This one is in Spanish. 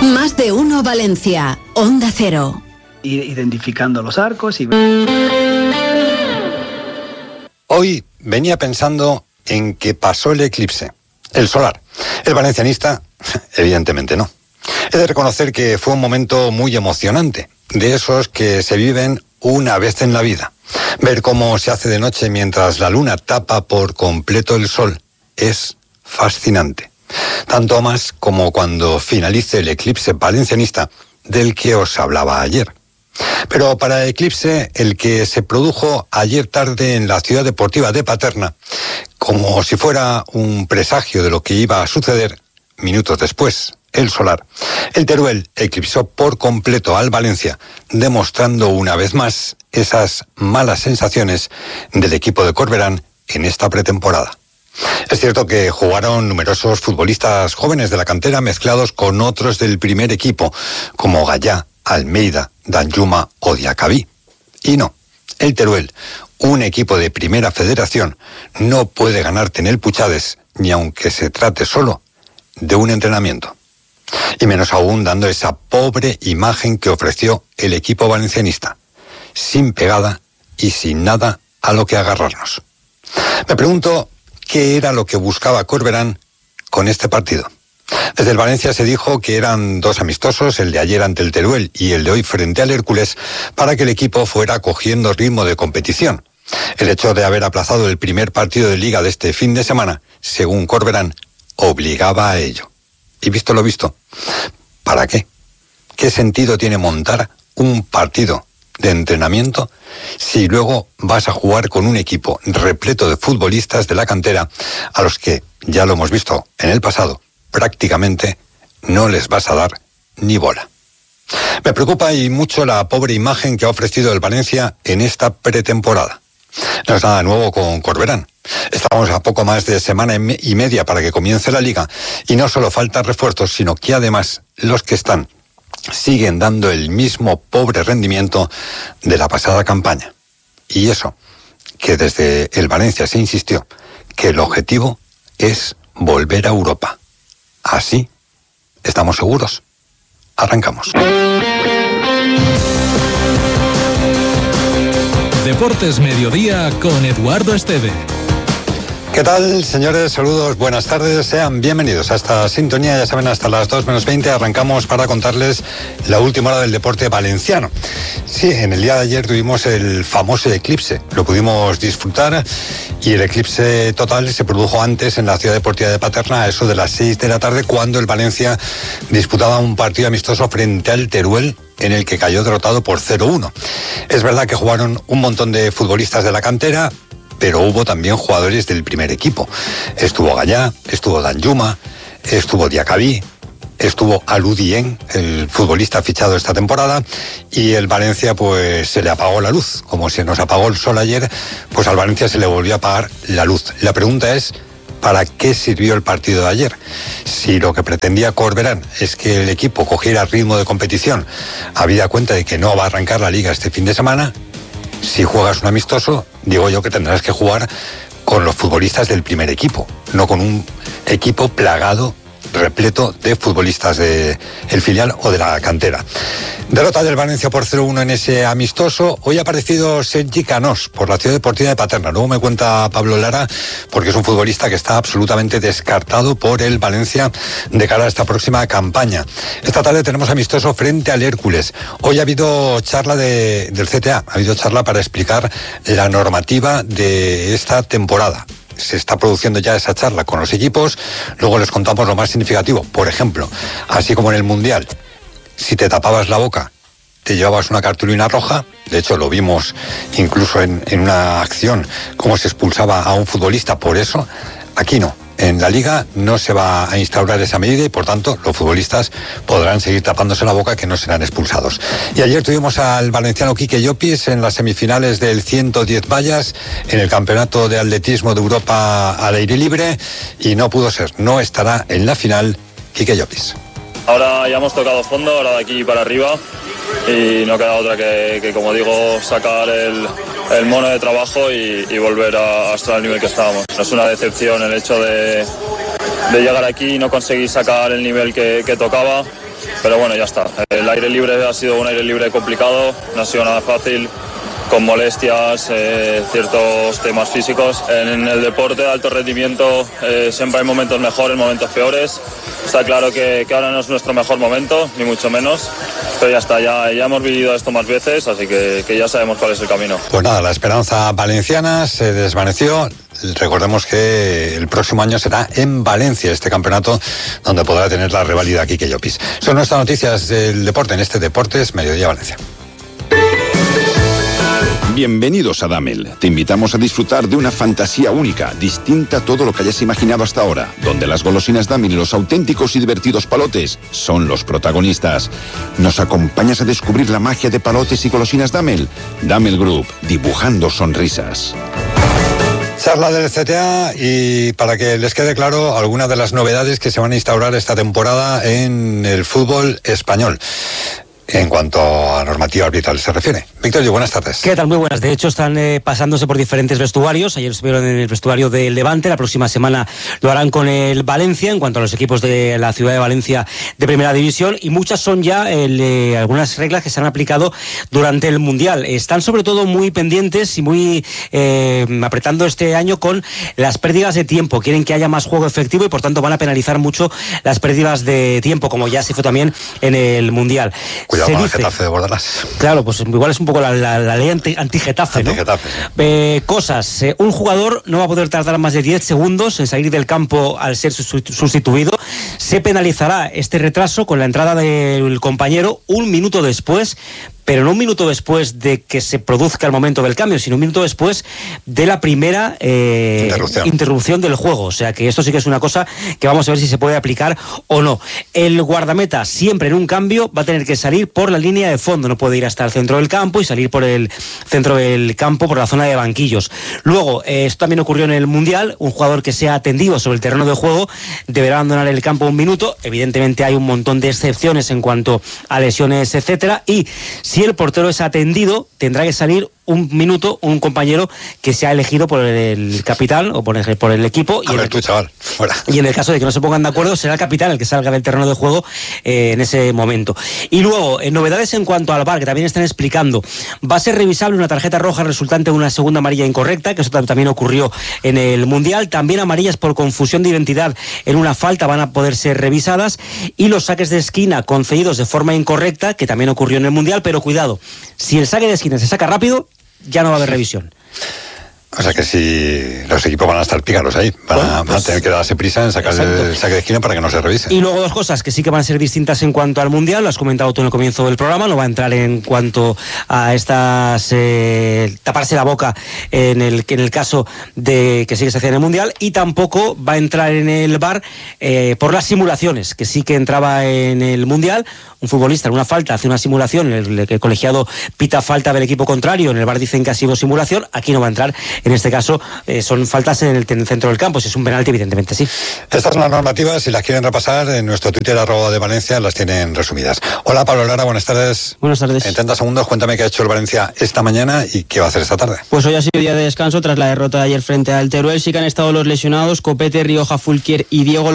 Más de uno Valencia, Onda Cero. Identificando los arcos y... Hoy venía pensando en que pasó el eclipse, el solar. El valencianista, evidentemente no. He de reconocer que fue un momento muy emocionante, de esos que se viven una vez en la vida. Ver cómo se hace de noche mientras la luna tapa por completo el sol es fascinante. Tanto más como cuando finalice el eclipse valencianista del que os hablaba ayer. Pero para el eclipse, el que se produjo ayer tarde en la ciudad deportiva de Paterna, como si fuera un presagio de lo que iba a suceder minutos después, el solar, el Teruel eclipsó por completo al Valencia, demostrando una vez más esas malas sensaciones del equipo de Corberán en esta pretemporada. Es cierto que jugaron numerosos futbolistas jóvenes de la cantera mezclados con otros del primer equipo, como Gallá, Almeida, Danjuma o Diacabí. Y no, el Teruel, un equipo de primera federación, no puede ganarte en el Puchades, ni aunque se trate solo de un entrenamiento. Y menos aún dando esa pobre imagen que ofreció el equipo valencianista, sin pegada y sin nada a lo que agarrarnos. Me pregunto qué era lo que buscaba Corberán con este partido. Desde el Valencia se dijo que eran dos amistosos, el de ayer ante el Teruel y el de hoy frente al Hércules, para que el equipo fuera cogiendo ritmo de competición. El hecho de haber aplazado el primer partido de Liga de este fin de semana, según Corberán, obligaba a ello. Y visto lo visto, ¿para qué? ¿Qué sentido tiene montar un partido de entrenamiento si luego vas a jugar con un equipo repleto de futbolistas de la cantera a los que, ya lo hemos visto en el pasado, prácticamente no les vas a dar ni bola? Me preocupa y mucho la pobre imagen que ha ofrecido el Valencia en esta pretemporada. No es nada nuevo con Corberán. Estamos a poco más de semana y media para que comience la Liga y no solo faltan refuerzos, sino que además los que están siguen dando el mismo pobre rendimiento de la pasada campaña. Y eso, que desde el Valencia se insistió que el objetivo es volver a Europa. Así, ¿estamos seguros? Arrancamos. Deportes Mediodía con Eduardo Esteve. ¿Qué tal, señores? Saludos, buenas tardes, sean bienvenidos a esta sintonía. Ya saben, hasta las 2:20 arrancamos para contarles la última hora del deporte valenciano. Sí, en el día de ayer tuvimos el famoso eclipse, lo pudimos disfrutar y el eclipse total se produjo antes en la ciudad deportiva de Paterna, a eso de las 6 de la tarde, cuando el Valencia disputaba un partido amistoso frente al Teruel, en el que cayó derrotado por 0-1. Es verdad que jugaron un montón de futbolistas de la cantera, pero hubo también jugadores del primer equipo. Estuvo Gallá, estuvo Danjuma, estuvo Diacabí, estuvo Alou Dieng, el futbolista fichado esta temporada, y el Valencia pues se le apagó la luz. Como se nos apagó el sol ayer, pues al Valencia se le volvió a apagar la luz. La pregunta es, ¿para qué sirvió el partido de ayer? Si lo que pretendía Corberán es que el equipo cogiera ritmo de competición, habida cuenta de que no va a arrancar la Liga este fin de semana, si juegas un amistoso, digo yo que tendrás que jugar con los futbolistas del primer equipo, no con un equipo plagado, repleto de futbolistas del filial o de la cantera. Derrota del Valencia por 0-1 en ese amistoso. Hoy ha aparecido Sergi Canós por la ciudad deportiva de Paterna. Luego me cuenta Pablo Lara, porque es un futbolista que está absolutamente descartado por el Valencia de cara a esta próxima campaña. Esta tarde tenemos amistoso frente al Hércules. Hoy ha habido charla del CTA, ha habido charla para explicar la normativa de esta temporada. Se está produciendo ya esa charla con los equipos, luego les contamos lo más significativo. Por ejemplo, así como en el Mundial, si te tapabas la boca, te llevabas una cartulina roja. De hecho, lo vimos incluso en una acción, cómo se expulsaba a un futbolista por eso. Aquí no. En la Liga no se va a instaurar esa medida y, por tanto, los futbolistas podrán seguir tapándose la boca, que no serán expulsados. Y ayer tuvimos al valenciano Quique Llopis en las semifinales del 110 vallas en el Campeonato de Atletismo de Europa al aire libre y no pudo ser. No estará en la final Quique Llopis. Ahora ya hemos tocado fondo, ahora de aquí para arriba, y no queda otra que como digo, sacar el mono de trabajo y volver a estar al nivel que estábamos. No es una decepción el hecho de llegar aquí y no conseguir sacar el nivel que tocaba. pero bueno, ya está. El aire libre ha sido un aire libre complicado, no ha sido nada fácil, con molestias, ciertos temas físicos. En el deporte de alto rendimiento siempre hay momentos mejores, momentos peores. Está claro que ahora no es nuestro mejor momento, ni mucho menos, pero ya está, ya hemos vivido esto más veces, así que ya sabemos cuál es el camino. Pues nada, la esperanza valenciana se desvaneció. Recordemos que el próximo año será en Valencia este campeonato, donde podrá tener la reválida Quique Llopis. Son nuestras noticias del deporte en este Deportes Mediodía Valencia. Bienvenidos a Damel. Te invitamos a disfrutar de una fantasía única, distinta a todo lo que hayas imaginado hasta ahora, donde las golosinas Damel y los auténticos y divertidos palotes son los protagonistas. ¿Nos acompañas a descubrir la magia de palotes y golosinas Damel? Damel Group, dibujando sonrisas. Charla del CTA y para que les quede claro algunas de las novedades que se van a instaurar esta temporada en el fútbol español. En cuanto a normativa arbitral se refiere. Victorio, buenas tardes. ¿Qué tal? Muy buenas. De hecho, están pasándose por diferentes vestuarios. Ayer estuvieron en el vestuario del Levante. La próxima semana lo harán con el Valencia, en cuanto a los equipos de la ciudad de Valencia de Primera División. Y muchas son ya algunas reglas que se han aplicado durante el Mundial. Están sobre todo muy pendientes y muy apretando este año con las pérdidas de tiempo. Quieren que haya más juego efectivo y por tanto van a penalizar mucho las pérdidas de tiempo, como ya se fue también en el Mundial. Cuidado con el Getafe de Bordalás. Claro, pues igual es un poco la ley anti-Getafe, ¿no? Cosas. Un jugador no va a poder tardar más de 10 segundos en salir del campo al ser sustituido. Se penalizará este retraso con la entrada del compañero un minuto después, pero no un minuto después de que se produzca el momento del cambio, sino un minuto después de la primera interrupción del juego. O sea que esto sí que es una cosa que vamos a ver si se puede aplicar o no. El guardameta, siempre en un cambio, va a tener que salir por la línea de fondo, no puede ir hasta el centro del campo y salir por el centro del campo, por la zona de banquillos. Luego, esto también ocurrió en el Mundial, un jugador que sea atendido sobre el terreno de juego deberá abandonar el campo un minuto. Evidentemente hay un montón de excepciones en cuanto a lesiones, etcétera, y si el portero es atendido, tendrá que salir un minuto un compañero que se ha elegido por el capitán o por el equipo. A ver tú, chaval, fuera. Y en el caso de que no se pongan de acuerdo, será el capitán el que salga del terreno de juego en ese momento. Y luego, novedades en cuanto al VAR, que también están explicando. Va a ser revisable una tarjeta roja resultante de una segunda amarilla incorrecta, que eso también ocurrió en el Mundial. También amarillas por confusión de identidad en una falta van a poder ser revisadas. Y los saques de esquina concedidos de forma incorrecta, que también ocurrió en el Mundial, pero cuidado, si el saque de esquina se saca rápido, ya no va a haber revisión. O sea que si los equipos van a estar pícaros ahí, van a tener que darse prisa en sacar el saque de esquina para que no se revise. Y luego dos cosas que sí que van a ser distintas en cuanto al Mundial, lo has comentado tú en el comienzo del programa, no va a entrar en cuanto a estas taparse la boca en el caso de que sí que se hacía en el Mundial, y tampoco va a entrar en el VAR por las simulaciones, que sí que entraba en el Mundial. Un futbolista en una falta hace una simulación, el colegiado pita falta del equipo contrario, en el VAR dicen que ha sido simulación, aquí no va a entrar. En este caso son faltas en el centro del campo. Si es un penalti, evidentemente sí. Estas son las normativas, si las quieren repasar en nuestro Twitter @de Valencia las tienen resumidas. Hola Pablo Lara, buenas tardes. Buenas tardes. En 30 segundos cuéntame qué ha hecho el Valencia esta mañana y qué va a hacer esta tarde. Pues hoy ha sido día de descanso tras la derrota de ayer frente al Teruel. Sí que han estado los lesionados, Copete, Rioja, Fulquier y Diego